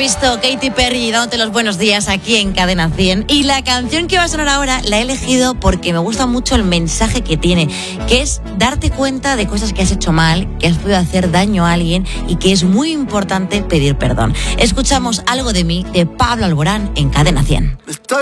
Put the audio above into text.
visto, Katy Perry dándote los buenos días aquí en Cadena 100. Y la canción que va a sonar ahora la he elegido porque me gusta mucho el mensaje que tiene, que es darte cuenta de cosas que has hecho mal, que has podido hacer daño a alguien y que es muy importante pedir perdón. Escuchamos Algo de mí de Pablo Alborán en Cadena 100.